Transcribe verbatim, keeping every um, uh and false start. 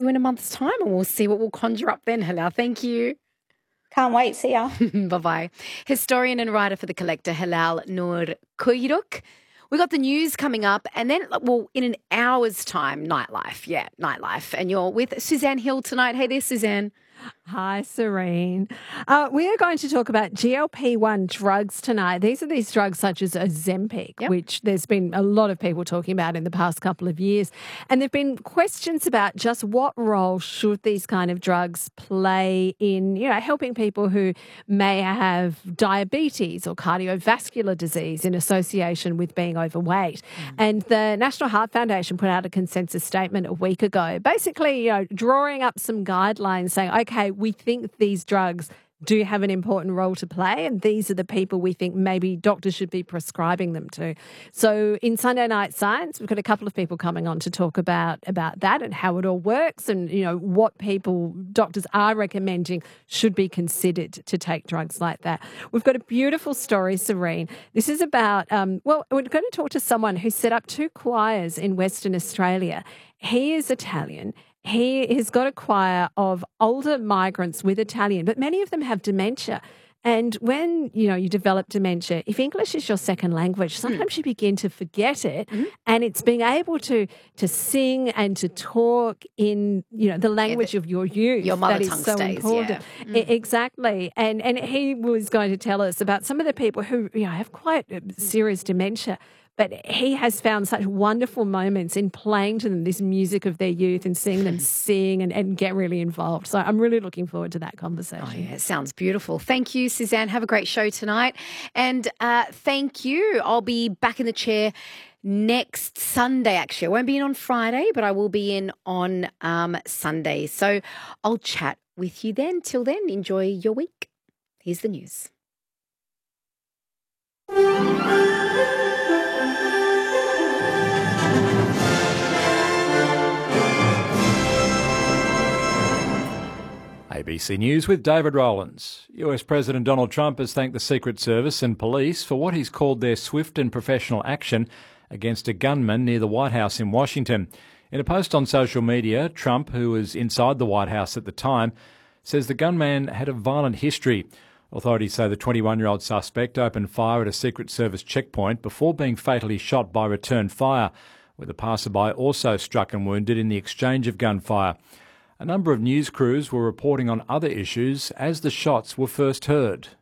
you in a month's time and we'll see what we'll conjure up then, Hilal. Thank you. Can't wait. See ya. Bye-bye. Historian and writer for The Collector, Hilal Noor Kuyruk. We got the news coming up and then, well, in an hour's time, nightlife. Yeah, nightlife. And you're with Suzanne Hill tonight. Hey there, Suzanne. Hi, Serene. Uh, we are going to talk about G L P one drugs tonight. These are these drugs such as Ozempic, yep. which there's been a lot of people talking about in the past couple of years. And there have been questions about just what role should these kind of drugs play in, you know, helping people who may have diabetes or cardiovascular disease in association with being overweight. Mm. And the National Heart Foundation put out a consensus statement a week ago, basically, you know, drawing up some guidelines saying, okay, we think these drugs do have an important role to play, and these are the people we think maybe doctors should be prescribing them to. So in Sunday Night Science, we've got a couple of people coming on to talk about, about that and how it all works and, you know, what people, doctors are recommending should be considered to take drugs like that. We've got a beautiful story, Serene. This is about, um, well, we're going to talk to someone who set up two choirs in Western Australia. He is Italian. He has got a choir of older migrants with Italian, but many of them have dementia. And when, you know, you develop dementia, if English is your second language, sometimes mm. you begin to forget it. Mm-hmm. And it's being able to to sing and to talk in, you know, the language yeah, the, of your youth. Your mother that is tongue so stays, important. Yeah. Mm. Exactly. And and he was going to tell us about some of the people who, you know, have quite serious dementia. But he has found such wonderful moments in playing to them this music of their youth and seeing them sing and, and get really involved. So I'm really looking forward to that conversation. Oh, yeah, it sounds beautiful. Thank you, Suzanne. Have a great show tonight. And uh, thank you. I'll be back in the chair next Sunday, actually. I won't be in on Friday, but I will be in on um, Sunday. So I'll chat with you then. Till then, enjoy your week. Here's the news. A B C News with David Rowlands. U S President Donald Trump has thanked the Secret Service and police for what he's called their swift and professional action against a gunman near the White House in Washington. In a post on social media, Trump, who was inside the White House at the time, says the gunman had a violent history. Authorities say the twenty-one-year-old suspect opened fire at a Secret Service checkpoint before being fatally shot by return fire, with a passerby also struck and wounded in the exchange of gunfire. A number of news crews were reporting on other issues as the shots were first heard.